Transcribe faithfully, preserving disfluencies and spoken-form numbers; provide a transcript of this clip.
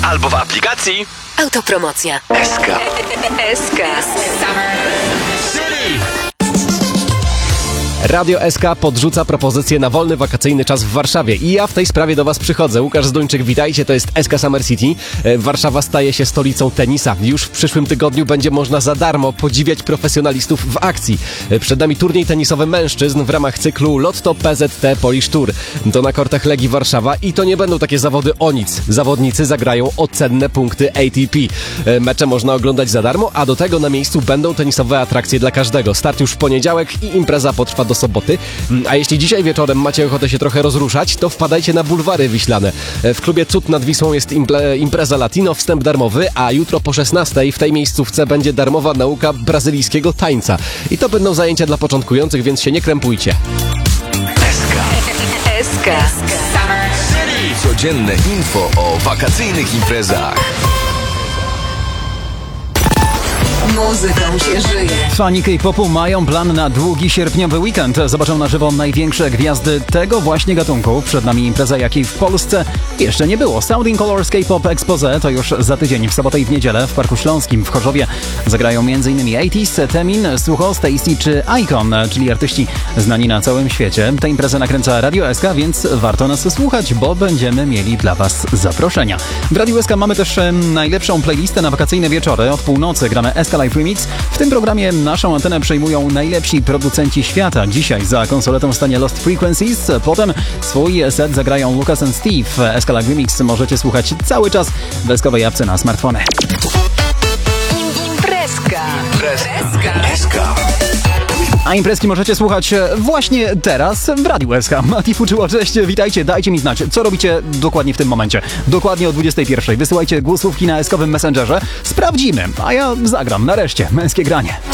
albo w aplikacji Autopromocja. S K. S K. Radio S K podrzuca propozycję na wolny wakacyjny czas w Warszawie i ja w tej sprawie do Was przychodzę. Łukasz Zduńczyk, witajcie, to jest S K Summer City. Warszawa staje się stolicą tenisa. Już w przyszłym tygodniu będzie można za darmo podziwiać profesjonalistów w akcji. Przed nami turniej tenisowy mężczyzn w ramach cyklu Lotto P Z T Polish Tour. To na kortach Legii Warszawa i to nie będą takie zawody o nic. Zawodnicy zagrają o cenne punkty A T P. Mecze można oglądać za darmo, a do tego na miejscu będą tenisowe atrakcje dla każdego. Start już w poniedziałek i impreza potrwa do soboty. A jeśli dzisiaj wieczorem macie ochotę się trochę rozruszać, to wpadajcie na bulwary wiślane. W klubie Cud nad Wisłą jest imple, impreza latino, wstęp darmowy, a jutro po szesnastej w tej miejscówce będzie darmowa nauka brazylijskiego tańca. I to będą zajęcia dla początkujących, więc się nie krępujcie. S K. S K. Codzienne info o wakacyjnych imprezach. Muzyką się żyje. Fani K-popu mają plan na długi sierpniowy weekend. Zobaczą na żywo największe gwiazdy tego właśnie gatunku. Przed nami impreza, jakiej w Polsce jeszcze nie było. Sounding Colors K-pop Expose to już za tydzień, w sobotę i w niedzielę w Parku Śląskim w Chorzowie. Zagrają m.in. osiemdziesiąt, Temin, Sucho, Stacy czy Icon, czyli artyści znani na całym świecie. Tę imprezę nakręca Radio S K, więc warto nas słuchać, bo będziemy mieli dla Was zaproszenia. W Radio S K mamy też em, najlepszą playlistę na wakacyjne wieczory. Od północy gramy S K Live Remix. W tym programie naszą antenę przejmują najlepsi producenci świata. Dzisiaj za konsoletą stanie Lost Frequencies, potem swój set zagrają Lucas and Steve. S K Live Remix możecie słuchać cały czas w bezkowej apce na smartfony. Imprezka. Imprezka. S K. A imprezki możecie słuchać właśnie teraz w Radiu S K. Mati Fuczyło, cześć, witajcie, dajcie mi znać, co robicie dokładnie w tym momencie. Dokładnie o dwudziestej pierwszej. Wysyłajcie głosówki na S K-owym Messengerze. Sprawdzimy, a ja zagram nareszcie męskie granie.